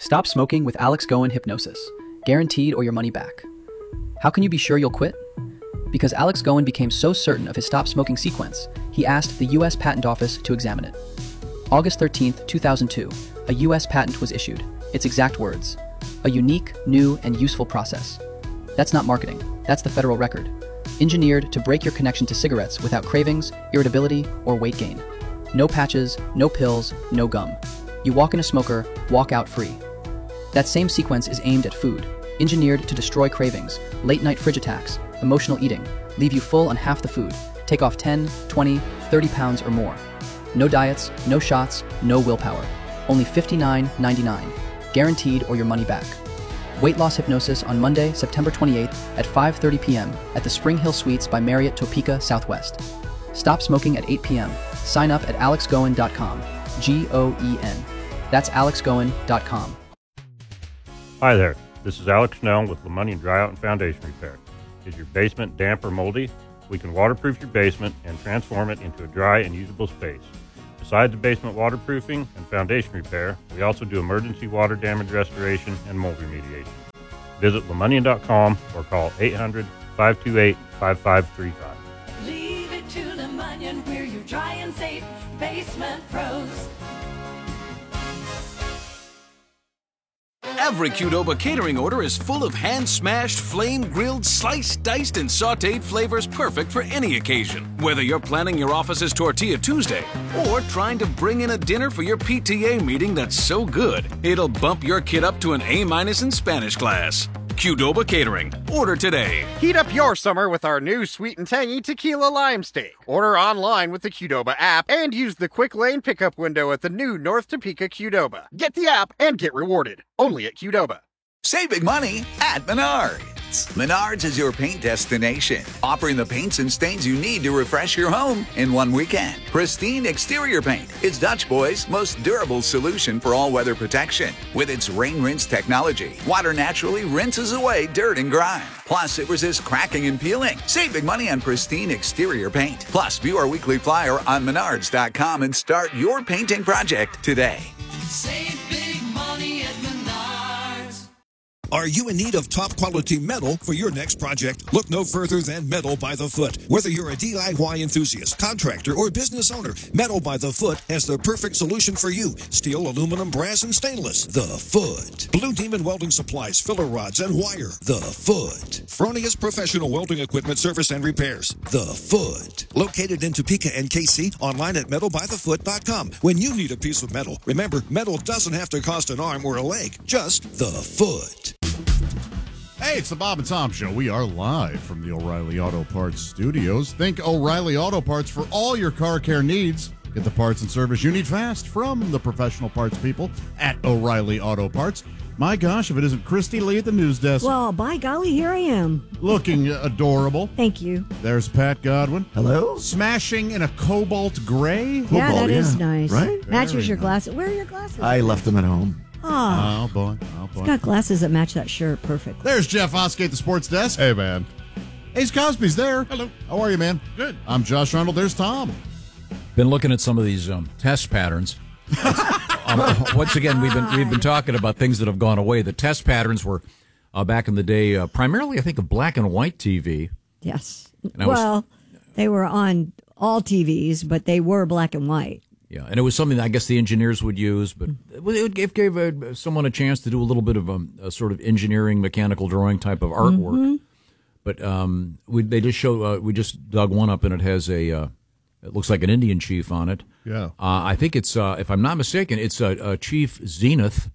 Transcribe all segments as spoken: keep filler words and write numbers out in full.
Stop smoking with Alex Goen Hypnosis. Guaranteed or your money back. How can you be sure you'll quit? Because Alex Goen became so certain of his stop smoking sequence, he asked the U S Patent Office to examine it. August thirteenth, two thousand two, a U S patent was issued. Its exact words: a unique, new, and useful process. That's not marketing. That's the federal record. Engineered to break your connection to cigarettes without cravings, irritability, or weight gain. No patches, no pills, no gum. You walk in a smoker, walk out free. That same sequence is aimed at food, engineered to destroy cravings, late-night fridge attacks, emotional eating, leave you full on half the food, take off ten, twenty, thirty pounds or more. No diets, no shots, no willpower. Only fifty-nine ninety-nine. Guaranteed or your money back. Weight Loss Hypnosis on Monday, September twenty-eighth at five thirty p.m. at the Spring Hill Suites by Marriott Topeka Southwest. Stop smoking at eight p.m. Sign up at alex goen dot com. G O E N. That's alex goen dot com. Hi there, this is Alex Snell with LeMonnier Dry Out and Foundation Repair. Is your basement damp or moldy? We can waterproof your basement and transform it into a dry and usable space. Besides the basement waterproofing and foundation repair, we also do emergency water damage restoration and mold remediation. Visit lemonnier dot com or call eight hundred, five two eight, five five three five. Leave it to LeMonnier, we're your dry and safe basement pros. Every Qdoba catering order is full of hand-smashed, flame-grilled, sliced, diced, and sautéed flavors perfect for any occasion. Whether you're planning your office's Tortilla Tuesday or trying to bring in a dinner for your P T A meeting that's so good, it'll bump your kid up to an A-minus in Spanish class. Qdoba Catering. Order today. Heat up your summer with our new sweet and tangy tequila lime steak. Order online with the Qdoba app and use the quick lane pickup window at the new North Topeka Qdoba. Get the app and get rewarded. Only at Qdoba. Save big money at Menards. Menards is your paint destination, offering the paints and stains you need to refresh your home in one weekend. Pristine Exterior Paint is Dutch Boy's most durable solution for all-weather protection. With its rain rinse technology, water naturally rinses away dirt and grime. Plus, it resists cracking and peeling. Save big money on Pristine Exterior Paint. Plus, view our weekly flyer on menards dot com and start your painting project today. Save big money at Menards. Are you in need of top-quality metal for your next project? Look no further than Metal by the Foot. Whether you're a D I Y enthusiast, contractor, or business owner, Metal by the Foot has the perfect solution for you. Steel, aluminum, brass, and stainless. The Foot. Blue Demon Welding Supplies, filler rods, and wire. The Foot. Fronius Professional Welding Equipment Service and Repairs. The Foot. Located in Topeka and K C, online at metal by the foot dot com. When you need a piece of metal, remember, metal doesn't have to cost an arm or a leg. Just the Foot. Hey, it's the Bob and Tom Show. We are live from the O'Reilly Auto Parts studios. Think O'Reilly Auto Parts for all your car care needs. Get the parts and service you need fast from the professional parts people at O'Reilly Auto Parts. My gosh, if it isn't Christy Lee at the news desk. Well, by golly, here I am. Looking adorable. Thank you. There's Pat Godwin. Hello. Smashing in a cobalt gray. Cobalt, yeah, that is yeah. nice. Right? Matches Very your nice. glasses. Where are your glasses? I left them at home. Oh, Oh, boy. Oh, boy. he's got glasses that match that shirt perfectly. There's Jeff Oskey at the sports desk. Hey, man. Ace Cosby's there. Hello. How are you, man? Good. I'm Josh Arnold. There's Tom. Been looking at some of these um, test patterns. um, once again, we've been we've been talking about things that have gone away. The test patterns were uh, back in the day, uh, primarily, I think, of black and white T V. Yes. I was- Well, they were on all T Vs, but they were black and white. Yeah, and it was something that I guess the engineers would use, but it would give, gave a, someone a chance to do a little bit of a, a sort of engineering, mechanical drawing type of artwork. Mm-hmm. But um, we they just show uh, we just dug one up, and it has a uh, it looks like an Indian chief on it. Yeah. Uh, I think it's uh, if I'm not mistaken, it's a, a Chief Zenith.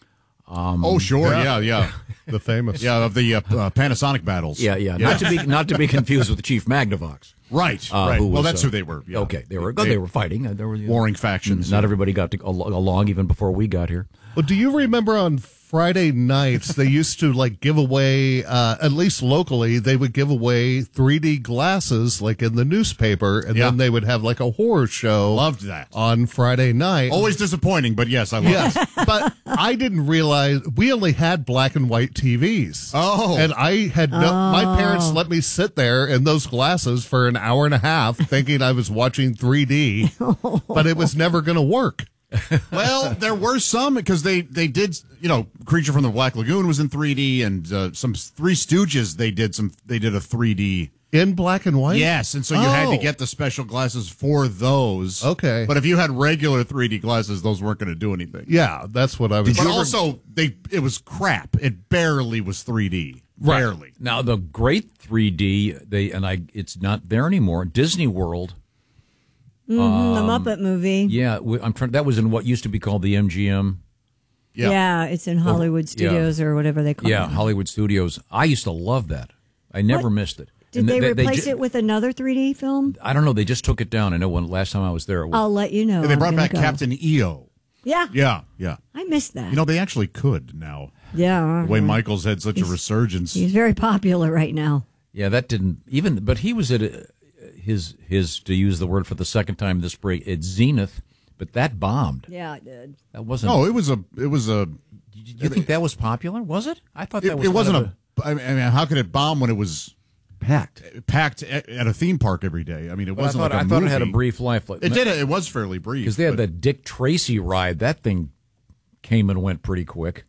Um, Oh, sure. Yeah. Yeah, yeah. The famous. Yeah, of the uh, uh, Panasonic battles. Yeah, yeah, not to be not to be confused with the Chief Magnavox. Right, Uh, right. who Well, was, that's uh, who they were. Yeah. Okay, they were they, they were fighting. Uh, there were warring factions. Not everybody got to, al- along even before we got here. Well, do you remember on Friday nights they used to like give away, uh, at least locally, they would give away three D glasses like in the newspaper, and Yeah. then they would have like a horror show. Loved that. On Friday night. Always disappointing, but yes, I love Yes, it. but I didn't realize we only had black and white T Vs. Oh. And I had no, my parents let me sit there in those glasses for an hour and a half thinking I was watching three D, but it was never going to work. Well, there were some because they, they did, you know, Creature from the Black Lagoon was in three D, and uh, some Three Stooges they did some they did a three D in black and white. Yes, and so you oh. had to get the special glasses for those. Okay, but if you had regular three D glasses, those weren't going to do anything. Yeah, that's what I was. But also, they it was crap. It barely was three D. Right. Barely. Now the great three D, they and I, it's not there anymore. Disney World. Mm-hmm, um, the Muppet movie. Yeah, we- I'm trying. That was in what used to be called the M G M. Yeah, yeah it's in Hollywood Studios yeah. or whatever they call yeah, it. Yeah, Hollywood Studios. I used to love that. I never What? missed it. Did And they, they replace ju- it with another three D film? I don't know. They just took it down. I know when last time I was there. It was, I'll let you know. Yeah, they I'm brought gonna back go. Captain E O. Yeah. Yeah, yeah. I missed that. You know, they actually could now. Yeah. The way Michael's had such a resurgence. He's very popular right now. Yeah, that didn't even. But he was at uh, his his to use the word for the second time this break at Zenith, but that bombed. Yeah, it did. That wasn't. No, it was a. It was a. You think that was popular? Was it? I thought It, that was. it wasn't kind of a. I mean, how could it bomb when it was packed? Packed at, at a theme park every day. I mean, it Well, I wasn't thought, like a I thought movie. it had a brief life. It did. It was fairly brief because they had but- that Dick Tracy ride. That thing came and went pretty quick.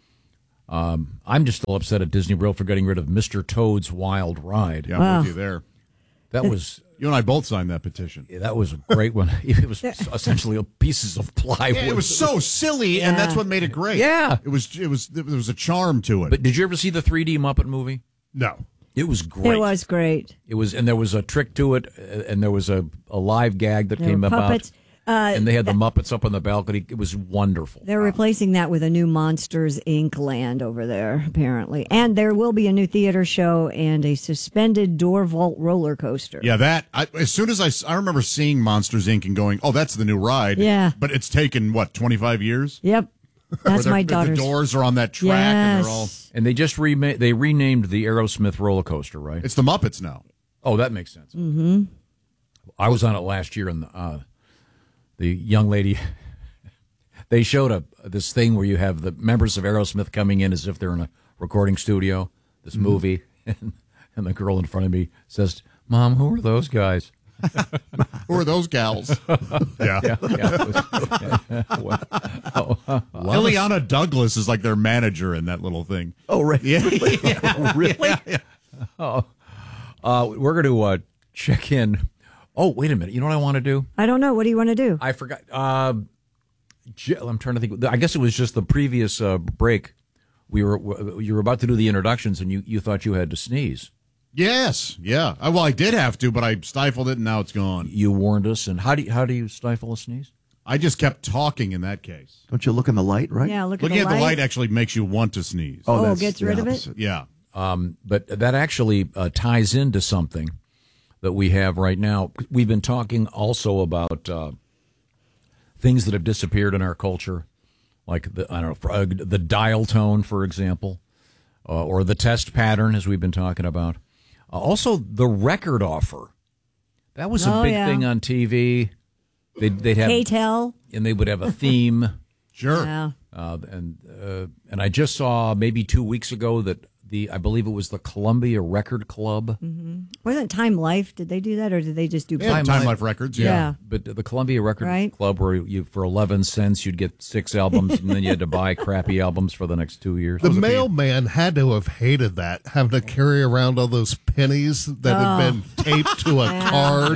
Um, I'm just still upset at Disney World for getting rid of Mister Toad's Wild Ride. Yeah, I'm with you there. That was you and I both signed that petition. Yeah, that was a great one. It was essentially pieces of plywood. Yeah, it was so silly, and that's what made it great. Yeah, it was. It was. There was a charm to it. But did you ever see the three D Muppet movie? No. It was great. It was great. It was, and there was a trick to it, uh, and there was a, a live gag that There came were about. puppets. Uh, and they had the Muppets up on the balcony. It was wonderful. They're replacing that with a new Monsters Incorporated land over there, apparently. And there will be a new theater show and a suspended door vault roller coaster. Yeah, that. I, as soon as I, s- I remember seeing Monsters Incorporated and going, "Oh, that's the new ride." Yeah. But it's taken what twenty-five years. Yep. Where That's they're- my the daughter's. doors are on that track, and they're all. And they just rema- they renamed the Aerosmith roller coaster, right? It's the Muppets now. Oh, that makes sense. Mm-hmm. I was on it last year, and uh, the young lady, they showed a this thing where you have the members of Aerosmith coming in as if they're in a recording studio, this Mm-hmm. movie, and, and the girl in front of me says, "Mom, who are those guys?" Who are those gals? yeah. yeah, yeah, it was- yeah. Well, oh, uh, Ileana Douglas is like their manager in that little thing. Oh, right. Yeah. Oh, really? Yeah, yeah. Oh, uh, we're going to uh, check in. Oh, wait a minute. You know what I want to do? I don't know. What do you want to do? I forgot. Uh, J- I'm trying to think. I guess it was just the previous uh, break. We were you were about to do the introductions, and you, you thought you had to sneeze. Yes. Yeah. I, well, I did have to, but I stifled it, and now it's gone. You warned us. And how do you, how do you stifle a sneeze? I just kept talking in that case. Don't you look in the light, right? Yeah, look Looking at at the the light. light actually makes you want to sneeze. Oh, that's gets the rid of it? opposite. Yeah. Um, but that actually uh, ties into something that we have right now. We've been talking also about uh, things that have disappeared in our culture, like the I don't know for, uh, the dial tone, for example, uh, or the test pattern, as we've been talking about. Uh, also, the record offer. That was a Oh, big yeah. thing on T V. They'd, they'd have K-Tel. and they would have a theme. Sure. Yeah. Uh, and uh, and I just saw maybe two weeks ago that the I believe it was the Columbia Record Club. Mm-hmm. Wasn't it Time Life? Did they do that, or did they just do Yeah, Time, Time Life Records. Yeah. Yeah. But the Columbia Record Right. Club, where you for eleven cents you'd get six albums, and then you had to buy crappy albums for the next two years. The mailman had to have hated that, having to carry around all those pennies that Oh. had been taped to a card.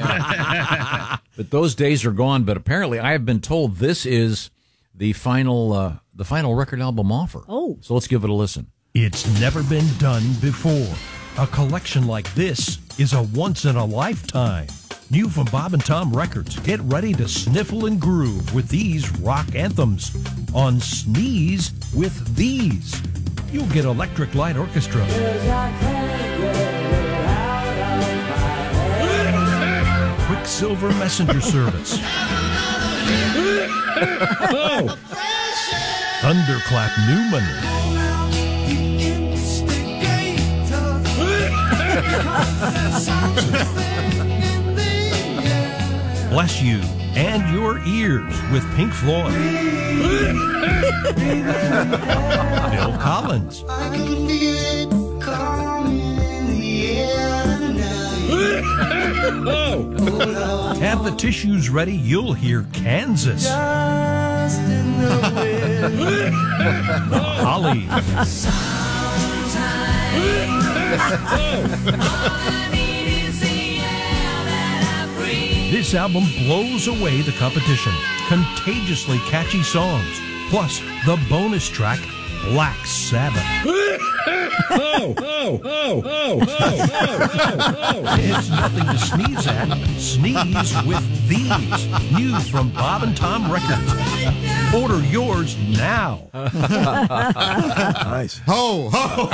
But those days are gone. But apparently, I have been told this is the final uh, the final record album offer. Oh. So let's give it a listen. It's never been done before. A collection like this is a once in a lifetime. New from Bob and Tom Records. Get ready to sniffle and groove with these rock anthems on Sneeze with These. You'll get Electric Light Orchestra, Quicksilver Messenger Service, Thunderclap Newman, Bless You and Your Ears with Pink Floyd, Bill Collins, Have the tissues ready, you'll hear Kansas, lost in the wind. Holly. This album blows away the competition. Contagiously catchy songs, plus the bonus track, Black Sabbath. Oh, oh, oh, oh, oh, oh, It's nothing to sneeze at. Sneeze with these. New from Bob and Tom Records. Order yours now. Nice. Ho, ho,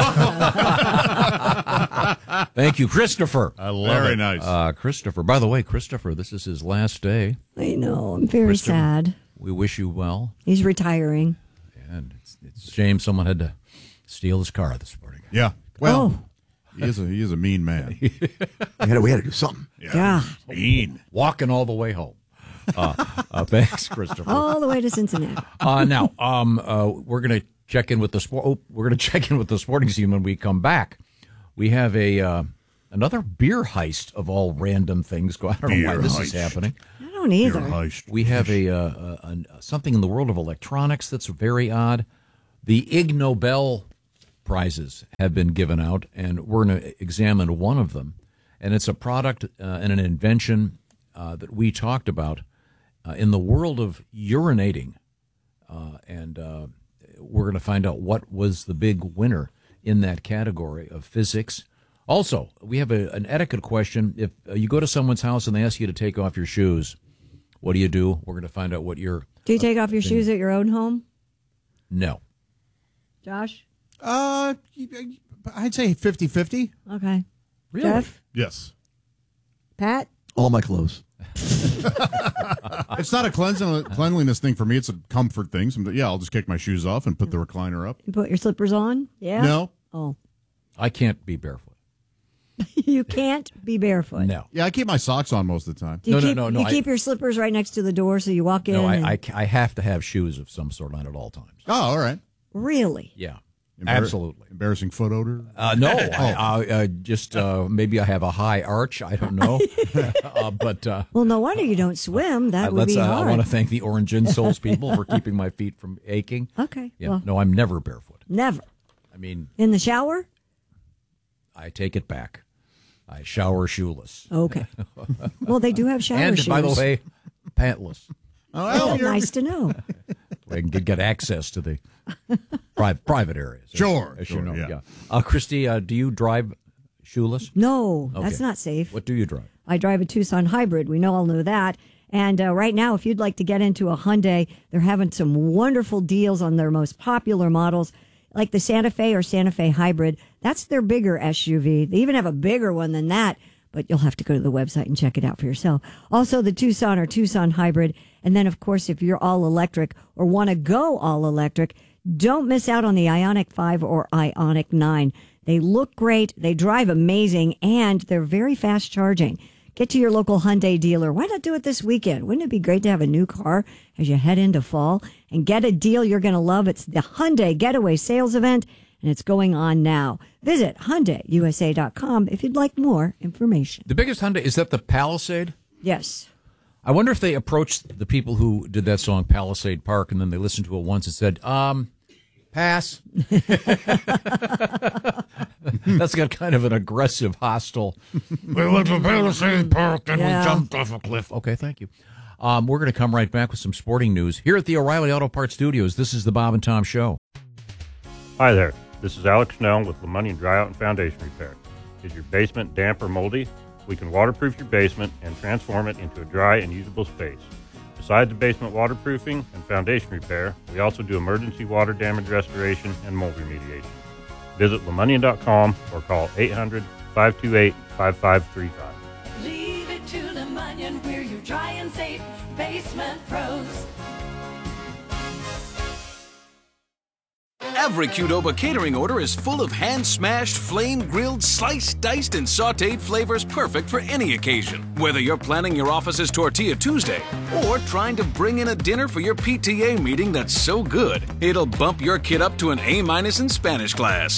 ho. Thank you, Christopher. I love Very it. nice. Uh, Christopher. By the way, Christopher, this is his last day. I know. I'm very Christopher, sad. We wish you well. He's retiring. And it's, it's a shame someone had to steal his car this morning. Yeah. Well, Oh. he is a he is a mean man. We had, to, we had to do something. Yeah. Mean. Walking all the way home. Uh, uh, thanks, Christopher. All the way to Cincinnati. Uh, now, um, uh, we're going to check in with the sport. Oh, we're going to check in with the sporting scene when we come back. We have a uh, another beer heist of all random things. I don't know why Beer this heist. is happening. I don't either. Beer heist. We have a, uh, a, a something in the world of electronics that's very odd. The Ig Nobel prizes have been given out, and we're going to examine one of them. And it's a product uh, and an invention uh, that we talked about uh, in the world of urinating. Uh, and uh, we're going to find out what was the big winner in that category of physics. Also, we have a, an etiquette question. If uh, you go to someone's house and they ask you to take off your shoes, what do you do? We're going to find out what your... Do you take off your shoes at your own home, No. Josh? Uh, I'd say fifty-fifty. Okay. Really? Jeff? Yes. Pat? All my clothes. It's not a cleansin- cleanliness thing for me. It's a comfort thing. Some, yeah, I'll just kick my shoes off and put the recliner up. You put your slippers on? Yeah? No. Oh. I can't be barefoot. You can't be barefoot. No. Yeah, I keep my socks on most of the time. Do you No, no, keep, no, no, You I- keep your slippers right next to the door so you walk in? No, and- I, I, I have to have shoes of some sort on at all times. Oh, all right. Really? Yeah. Embar- Absolutely. Embarrassing foot odor? Uh, no, Oh. I, I, uh, just uh, maybe I have a high arch. I don't know. uh, but uh, Well, no wonder you don't swim. That I- would let's, be uh, hard. I want to thank the Orange Insoles people for keeping my feet from aching. Okay. Yeah. Well, No, I'm never barefoot. never. I mean, In the shower? I take it back. I shower shoeless. Okay. Well, they do have shower and shoes. by the way, pantless. Oh, nice to know. I can get, get access to the private private areas. Sure, as sure, you know. yeah. Yeah. Uh, Christy, uh, do you drive shoeless? No, Okay. that's not safe. What do you drive? I drive a Tucson hybrid. We know all know that. And uh, right now, if you'd like to get into a Hyundai, they're having some wonderful deals on their most popular models, like the Santa Fe or Santa Fe Hybrid. That's their bigger S U V. They even have a bigger one than that, but you'll have to go to the website and check it out for yourself. Also, the Tucson or Tucson Hybrid. And then, of course, if you're all electric or want to go all electric, don't miss out on the Ioniq five or Ioniq nine. They look great, they drive amazing, and they're very fast charging. Get to your local Hyundai dealer. Why not do it this weekend? Wouldn't it be great to have a new car as you head into fall and get a deal you're going to love? It's the Hyundai Getaway Sales Event, and it's going on now. Visit Hyundai U S A dot com if you'd like more information. The biggest Hyundai, is that the Palisade? Yes. I wonder if they approached the people who did that song Palisade Park and then they listened to it once and said, um, pass. That's got kind of an aggressive, hostile. We went to Palisade Park and Yeah. we jumped off a cliff. Okay, thank you. Um, we're going to come right back with some sporting news here at the O'Reilly Auto Parts Studios. This is the Bob and Tom Show. Hi there. This is Alex Snell with Lemony and Dryout and Foundation Repair. Is your basement damp or moldy? We can waterproof your basement and transform it into a dry and usable space. Besides the basement waterproofing and foundation repair, we also do emergency water damage restoration and mold remediation. Visit Lemonian dot com or call eight hundred, five two eight, five five three five. Leave it to Lemonian, we're your dry and safe basement pros. Every Qdoba catering order is full of hand-smashed, flame-grilled, sliced, diced, and sautéed flavors perfect for any occasion. Whether you're planning your office's Tortilla Tuesday or trying to bring in a dinner for your P T A meeting that's so good, it'll bump your kid up to an A- in Spanish class.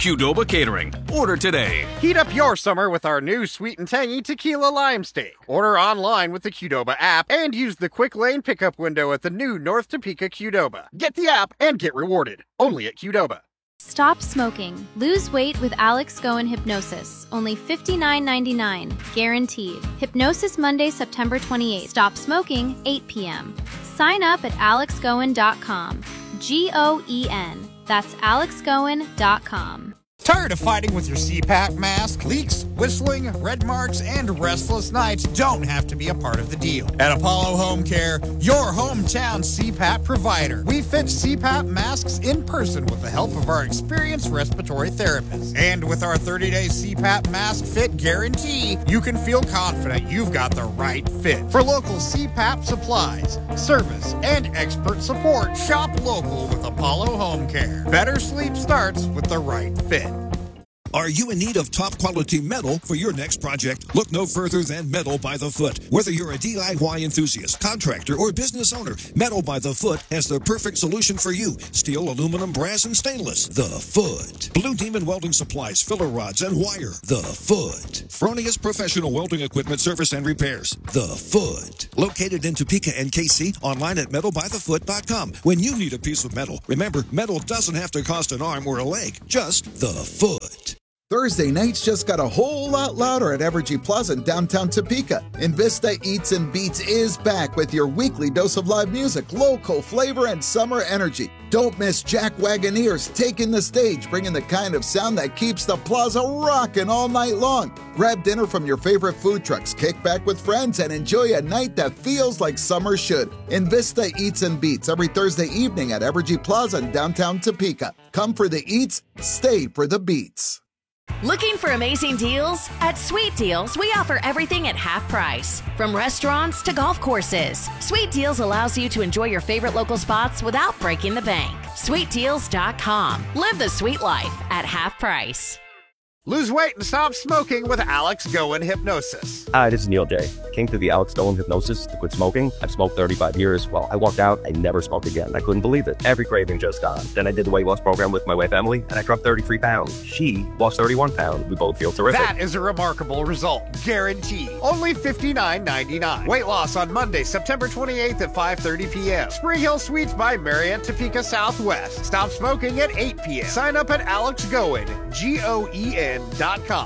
Qdoba Catering. Order today. Heat up your summer with our new sweet and tangy tequila lime steak. Order online with the Qdoba app and use the quick lane pickup window at the new North Topeka Qdoba. Get the app and get rewarded. Only at Qdoba. Stop smoking. Lose weight with Alex Goen Hypnosis. Only fifty-nine ninety-nine. Guaranteed. Hypnosis Monday, September twenty-eighth. Stop smoking, eight p.m. Sign up at alex goen dot com. G O E N. That's alex goen dot com. Tired of fighting with your C PAP mask? Leaks, whistling, red marks, and restless nights don't have to be a part of the deal. At Apollo Home Care, your hometown C PAP provider, we fit C PAP masks in person with the help of our experienced respiratory therapists. And with our thirty-day C PAP mask fit guarantee, you can feel confident you've got the right fit. For local C PAP supplies, service, and expert support, shop local with Apollo Home Care. Better sleep starts with the right fit. Are you in need of top quality metal for your next project? Look no further than Metal by the Foot. Whether you're a D I Y enthusiast, contractor, or business owner, Metal by the Foot has the perfect solution for you. Steel, aluminum, brass, and stainless. The Foot. Blue Demon Welding Supplies, filler rods, and wire. The Foot. Fronius Professional Welding Equipment Service and Repairs. The Foot. Located in Topeka and K C, online at metal by the foot dot com. When you need a piece of metal, remember, metal doesn't have to cost an arm or a leg, just the Foot. Thursday nights just got a whole lot louder at Evergy Plaza in downtown Topeka. Invista Eats and Beats is back with your weekly dose of live music, local flavor, and summer energy. Don't miss Jack Wagoneers taking the stage, bringing the kind of sound that keeps the plaza rocking all night long. Grab dinner from your favorite food trucks, kick back with friends, and enjoy a night that feels like summer should. Invista Eats and Beats every Thursday evening at Evergy Plaza in downtown Topeka. Come for the eats, stay for the beats. Looking for amazing deals? At Sweet Deals, we offer everything at half price. From restaurants to golf courses, Sweet Deals allows you to enjoy your favorite local spots without breaking the bank. sweet deals dot com. Live the sweet life at half price. Lose weight and stop smoking with Alex Goen Hypnosis. Hi, this is Neil J. Came through the Alex Goen Hypnosis to quit smoking. I've smoked thirty-five years. Well, I walked out, I never smoked again. I couldn't believe it. Every craving just gone. Then I did the weight loss program with my wife Emily, and I dropped thirty-three pounds. She lost thirty-one pounds. We both feel terrific. That is a remarkable result. Guaranteed. Only fifty-nine ninety-nine. Weight loss on Monday, September twenty-eighth at five thirty p.m. Spring Hill Suites by Marriott, Topeka Southwest. Stop smoking at eight p.m. Sign up at alex goen, G O E N dot com.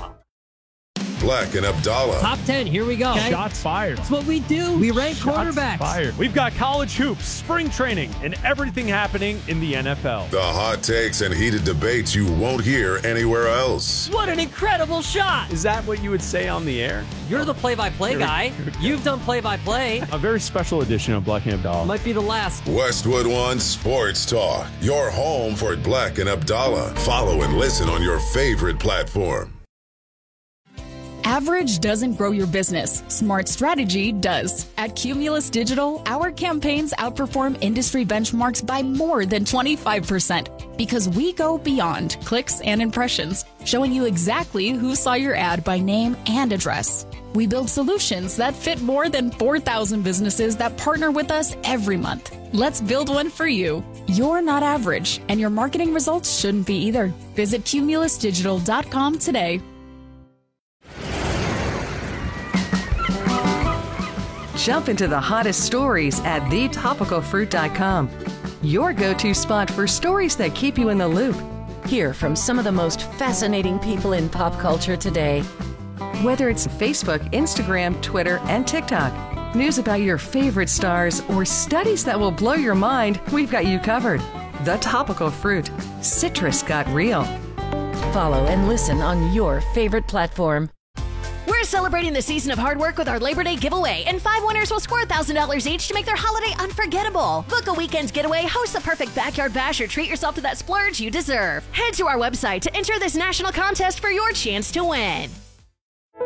Black and Abdallah. Top ten, here we go. Okay. Shots fired. That's what we do. We rank Shots quarterbacks. Fired. We've got college hoops, spring training, and everything happening in the N F L. The hot takes and heated debates you won't hear anywhere else. What an incredible shot. Is that what you would say on the air? You're the play-by-play guy. You've done play-by-play. A very special edition of Black and Abdallah. Might be the last. Westwood One Sports Talk. Your home for Black and Abdallah. Follow and listen on your favorite platform. Average doesn't grow your business. Smart strategy does. At Cumulus Digital, our campaigns outperform industry benchmarks by more than twenty-five percent because we go beyond clicks and impressions, showing you exactly who saw your ad by name and address. We build solutions that fit more than four thousand businesses that partner with us every month. Let's build one for you. You're not average, and your marketing results shouldn't be either. Visit cumulus digital dot com today. Jump into the hottest stories at the topical fruit dot com. Your go-to spot for stories that keep you in the loop. Hear from some of the most fascinating people in pop culture today. Whether it's Facebook, Instagram, Twitter, and TikTok, news about your favorite stars, or studies that will blow your mind, we've got you covered. The Topical Fruit. Citrus got real. Follow and listen on your favorite platform. We're celebrating the season of hard work with our Labor Day giveaway, and five winners will score one thousand dollars each to make their holiday unforgettable. Book a weekend getaway, host the perfect backyard bash, or treat yourself to that splurge you deserve. Head to our website to enter this national contest for your chance to win.